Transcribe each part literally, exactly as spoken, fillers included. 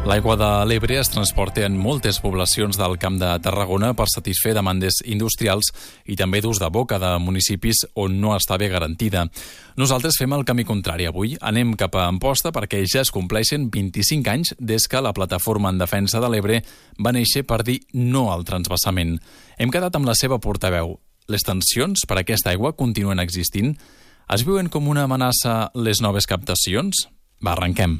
L'aigua de l'Ebre es transporta en moltes poblacions del Camp de Tarragona per satisfer demandes industrials i també d'ús de boca de municipis on no està bé garantida. Nosaltres fem el camí contrari avui. Anem cap a Amposta perquè ja es compleixen vint-i-cinc anys des que la Plataforma en Defensa de l'Ebre va néixer per dir no al transvasament. Hem quedat amb la seva portaveu. Les tensions per aquesta aigua continuen existint? Es viuen com una amenaça les noves captacions? Va, arrenquem.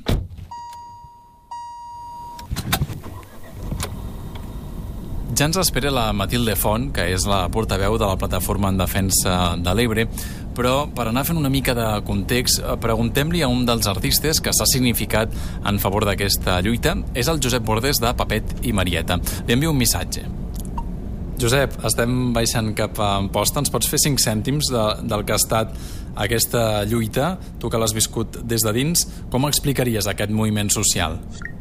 Ja ens espera la Matilde Font, que és la portaveu de la Plataforma en Defensa de l'Ebre, però per anar fent una mica de context, preguntem-li a un dels artistes que s'ha significat en favor d'aquesta lluita. És el Josep Bordes de Papet i Marieta. Li envio un missatge. Josep, estem baixant cap a Amposta. Ens pots fer cinc cèntims de, del que ha estat aquesta lluita? Tu que l'has viscut des de dins, com explicaries aquest moviment social?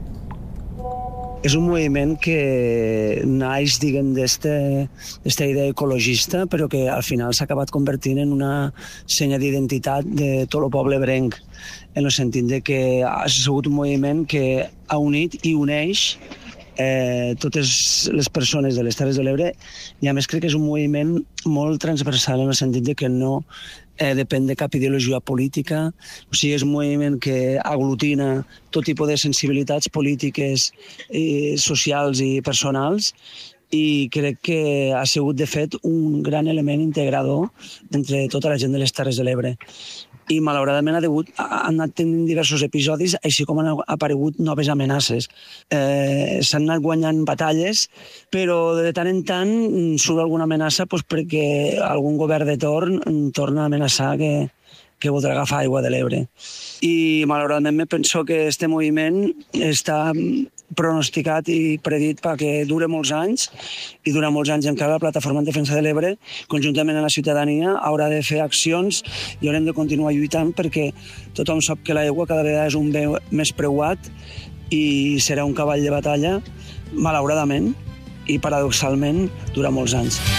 És un moviment que naix, diguem, d'esta idea ecologista, però que al final s'ha acabat convertint en una senya d'identitat de tot el poble ebrenc, en el sentit de que ha sigut un moviment que ha unit i uneix eh, totes les persones de les Terres de l'Ebre, i a més crec que és un moviment molt transversal en el sentit de que no eh, depèn de cap ideologia política. O sigui, és un moviment que aglutina tot tipus de sensibilitats polítiques, i socials i personals, i crec que ha sigut, de fet, un gran element integrador entre tota la gent de les Terres de l'Ebre. I malauradament ha degut, ha anat tenint diversos episodis, així com han aparegut noves amenaces. Eh, S'han anat guanyant batalles, però de tant en tant surt alguna amenaça doncs, perquè algun govern de torn torna a amenaçar que, que voldrà agafar aigua de l'Ebre. I malauradament me penso que este moviment està pronosticat i predit perquè dure molts anys, i durant molts anys encara la Plataforma en Defensa de l'Ebre, conjuntament amb la ciutadania, haurà de fer accions i haurem de continuar lluitant perquè tothom sap que l'aigua cada vegada és un bé més preuat i serà un cavall de batalla, malauradament, i paradoxalment, durant molts anys.